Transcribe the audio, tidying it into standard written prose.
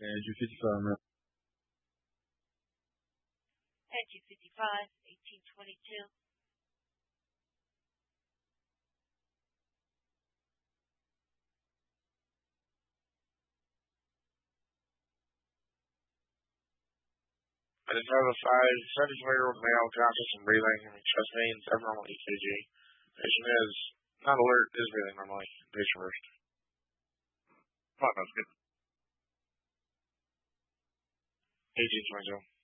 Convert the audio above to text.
Edge 55, man. Edge 55, 1822. I just have a 74-year-old male conscious and breathing, chest pains, abnormal EKG. Patient is not alert, is breathing normally. Patient first. Oh, that's good. 1822.